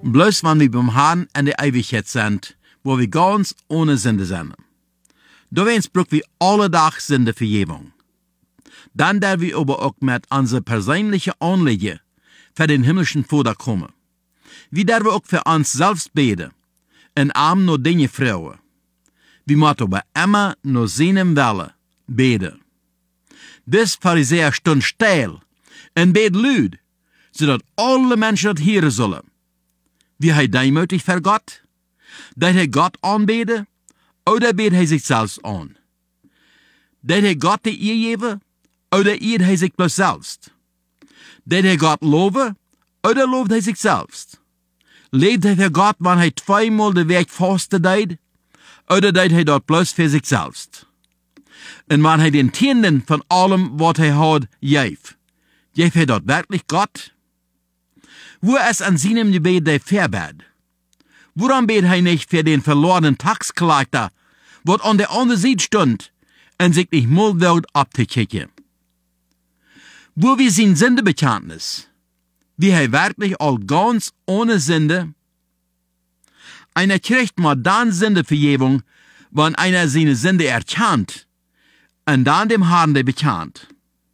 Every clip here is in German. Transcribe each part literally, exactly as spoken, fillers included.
Bloß wenn wir beim Herrn in der Ewigkeit sind, wo wir ganz ohne Sünde sind. Da wens brauchen wir alle Tag Sündevergebung. Dann der wir aber auch mit unserer persönlichen Anliegen für den himmlischen Vater kommen. Wie der wir auch für uns selbst beten, in arm nur Dinge Frauen. Wir müssen aber immer nur seinem Wille beten. Des Pharisäer stund still und bet lüd, zodat alle Menschen das hören sollen. Wie hij demutig voor Gott? Dat hij Gott aanbeden? Oder beet hij zichzelf aan? Dat hij Gott de eer geven? Oder eert hij zich bloos zelfs? Dat hij Gott loven? Oder looft hij zichzelf? Leeft hij voor Gott, wanneer hij tweemaal de week vasten deed? Oder deed hij dat bloos voor zichzelf? En wanneer hij den tienden van allem wat hij had geeft, geeft hij dat werkelijk Gott? Wo ist an seinem Gebet der Verbet? Woran bet hij nicht für den verlorenen Taxkleiter, wat an der anderen Seite stund, und sich nicht mal wird abzukicken? Wo wir sein Sündebekenntnis, wie er wirklich all ganz ohne Sünde? Einer kriegt mal dann Sündevergebung, wenn einer seine Sünde erkannt, und dann dem Herrn der bekannt.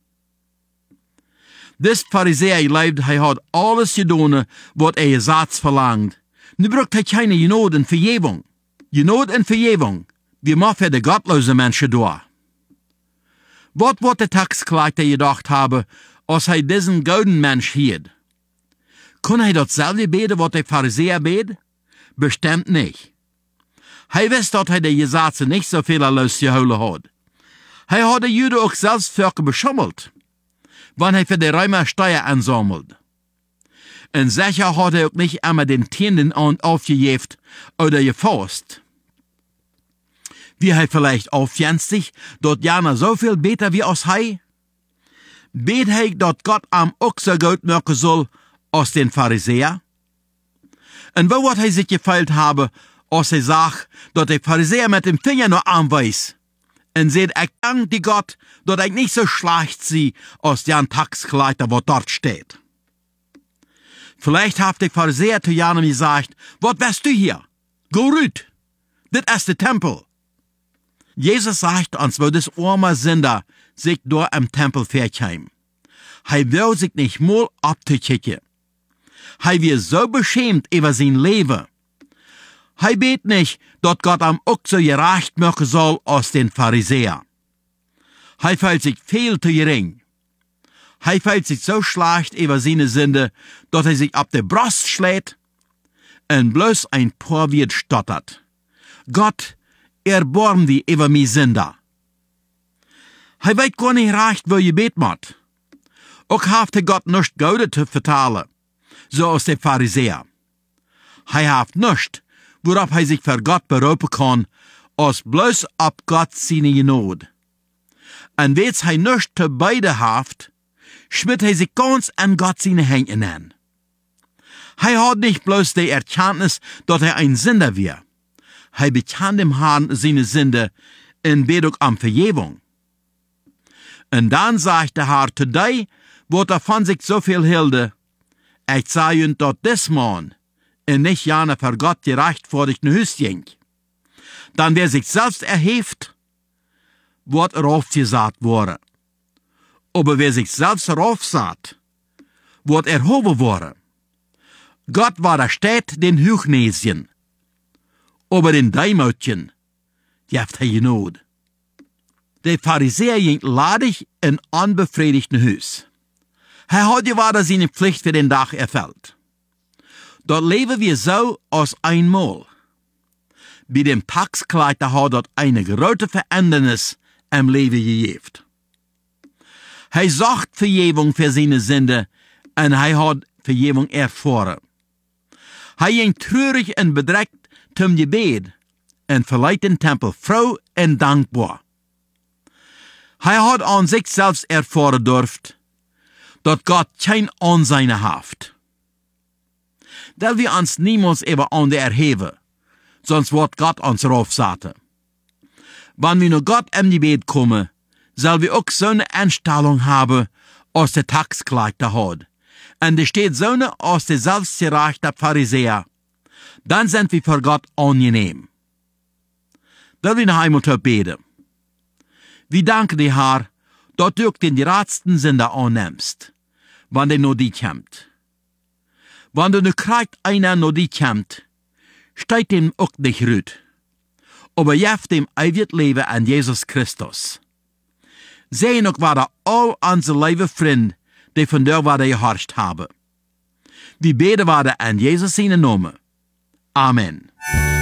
Des Pharisäer lebt, hij hat alles gedaan wat er Gesetz verlangt. Nu braucht hij keine Genade und Vergebung. Genade und Vergebung, wie man für die gottlose Menschen da. Wat wird der Taxkleiter gedacht haben, als hij diesen gouden Mensch hielt? Kon hij datselfde beten, wat der Pharisäer bet? Bestimmt nicht. Hij wist dat hij de Gesetze nicht so viel losgehouden had. Hij had de Juden auch selbst völker beschummelt, wann er für die Römer Steuer ansammelt. Und sicher hat er auch nicht einmal den Tienden aufgejeft oder gefasst. Wie er vielleicht aufjänzt sich, dort jana so viel beter wie aus hei? Bet er, dort Gott am auch so gut merken soll, als den Pharisäer? Und wo hat er sich gefeilt habe, als er sagt, dort der Pharisäer mit dem Finger nur anweist? Und seht, ich danke Gott, dass ich nicht so schlecht sie als den Taxkleiter, wo dort steht. Vielleicht hat der Pharisäer zu Janem gesagt, was wärst du hier? Go rüt, das ist der Tempel. Jesus sagt uns, wo das arme Sünder sich dort im Tempel verkäm. Er will sich nicht mal abzukicken. Er wird so beschämt über sein Leben. Er bet nicht, dass Gott am auch so gerecht machen soll als den Pharisäer. Er fühlt sich viel zu gering. Er fühlt sich so schlecht über seine Sünde, dass er sich ab der Brust schlägt und bloß ein paar wird stottert. Gott, erbarm die über mich Sünder. Er weiß gar nicht recht, wo ihr bet macht. Auch haft er Gott nicht Gaude zu vertalen, so als der Pharisäer. Er haft nicht, worauf er sich für Gott berufen kann, als bloß ab Gott seine Genade. Und wets er nicht zu beide haft, schmidt er sich ganz an Gott seine Hände an. Er hat nicht bloß die Erkenntnis, dass er ein Sünder war. Er bekannt dem Herrn seine Sünde in Bedung am Vergebung. Und dann sagt der Herr, today, wo er von sich so viel hilde, ich sage ihnen, dass des Mann und nicht jana für Gott gerecht vor dich ne Hüst ging. Dann wer sich selbst erhebt, wird raufgesagt worden. Aber wer sich selbst raufsagt, wird erhoben worden. Gott war der Stadt den Hüchnesien, aber den Deimutchen, die haft er Genade. Der Pharisäer ging ladig in unbefriedigten Hüs. Er hat gewahrt seine Pflicht für den Tag erfüllt. Dort leben wir so als einmal. Bei dem Taxkleiter hat dort eine große Verändernis im Leben gegeben. Er sagt Vergebung für seine Sünde und er hat Vergebung erfahren. Er ging traurig und bedreckt zum Gebet und verleiht den Tempel froh und dankbar. Er hat an sich selbst erfahren dürft, dass Gott kein Ansehen hat. Da wir uns niemals über an der erheben, sonst wird Gott uns raufsaten. Wenn wir nur Gott im Gebet kommen, soll wir auch so eine Einstellung haben, als der Taxkleiter hat, Und es steht so aus der selbstgerechten Pharisäer, dann sind wir vor Gott angenehm. Da will ich noch einmal beten. Wir danken dir, Herr, dass du den geradsten Sünder annimmst, wenn der nur die kommt. Wenn du ne kriegt einer nur die kommt, steigt dem auch nicht rüt, aber jeft dem ewig Leben an Jesus Christus. Sehen auch war all unsere liebe Freunde, die von der Warte gehorcht haben. Wir beten waren an Jesus seinen Namen. Amen.